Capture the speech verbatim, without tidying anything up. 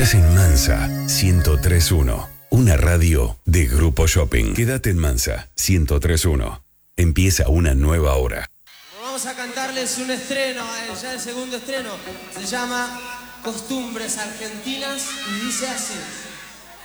Estás en Mansa ciento tres punto uno, una radio de Grupo Shopping. Quédate en Mansa ciento tres punto uno. Empieza una nueva hora. Vamos a cantarles un estreno, eh, ya el segundo estreno. Se llama Costumbres Argentinas y dice así.